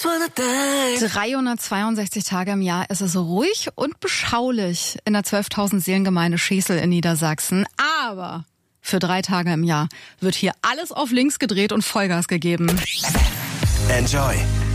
362 Tage im Jahr ist es ruhig und beschaulich in der 12.000 Seelengemeinde Schesel in Niedersachsen. Aber für 3 Tage im Jahr wird hier alles auf links gedreht und Vollgas gegeben. Enjoy.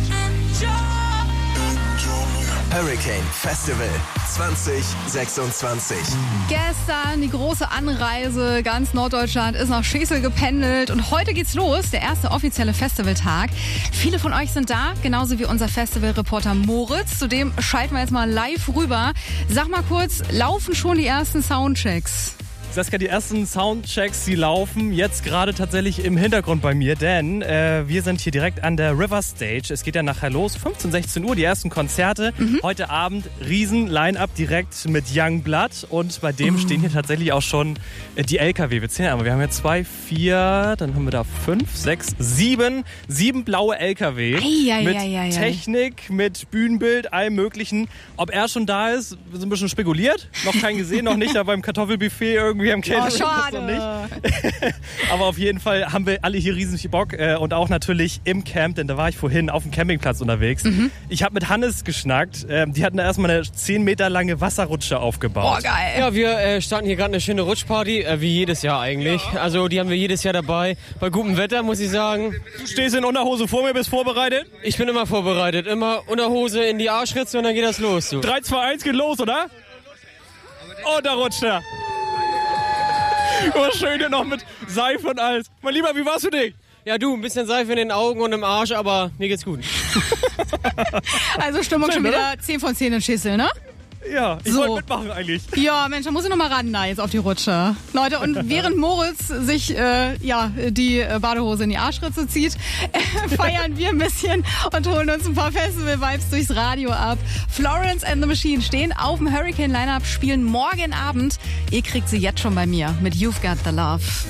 Hurricane Festival 2026. Gestern die große Anreise, ganz Norddeutschland ist nach Schesel gependelt und heute geht's los, der erste offizielle Festivaltag. Viele von euch sind da, genauso wie unser Festivalreporter Moritz. Zudem schalten wir jetzt mal live rüber. Sag mal kurz, laufen schon die ersten Soundchecks? Saskia, die ersten Soundchecks, die laufen jetzt gerade tatsächlich im Hintergrund bei mir, denn wir sind hier direkt an der River Stage. Es geht ja nachher los, 15, 16 Uhr, die ersten Konzerte. Heute Abend riesen Line-Up direkt mit Young Blood und bei dem stehen hier tatsächlich auch schon die LKW. Wir zählen aber, wir haben hier 2, 4, dann haben wir da 5, 6, 7 blaue LKW mit Technik, mit Bühnenbild, allem möglichen. Ob er schon da ist, wir sind ein bisschen spekuliert. Noch keinen gesehen, noch nicht, da beim Kartoffelbuffet irgendwie am Catering. Oh, schade. Nicht. Aber auf jeden Fall haben wir alle hier riesen Bock und auch natürlich im Camp, denn da war ich vorhin auf dem Campingplatz unterwegs. Ich habe mit Hannes geschnackt. Die hatten da erstmal eine 10 Meter lange Wasserrutsche aufgebaut. Oh, geil. Ja, wir starten hier gerade eine schöne Rutschparty, wie jedes Jahr eigentlich. Also die haben wir jedes Jahr dabei. Bei gutem Wetter, muss ich sagen. Du stehst in Unterhose vor mir, bist vorbereitet? Ich bin immer vorbereitet. Immer Unterhose in die Arschritze und dann geht das los. So. 3, 2, 1, geht los, oder? Und da rutscht er. Oh, schön hier noch mit Seife und alles. Mein Lieber, wie war's für dich? Ja, du, ein bisschen Seife in den Augen und im Arsch, aber mir geht's gut. Also Stimmung Schön, schon wieder oder? 10 von 10 in Schesel, ne? Ja, ich wollte mitmachen eigentlich. Ja, Mensch, da muss ich noch mal ran da jetzt auf die Rutsche. Leute, und während Moritz sich die Badehose in die Arschritze zieht, feiern wir ein bisschen und holen uns ein paar Festival-Vibes durchs Radio ab. Florence and the Machine stehen auf dem Hurricane-Line-Up, spielen morgen Abend. Ihr kriegt sie jetzt schon bei mir mit You've Got the Love.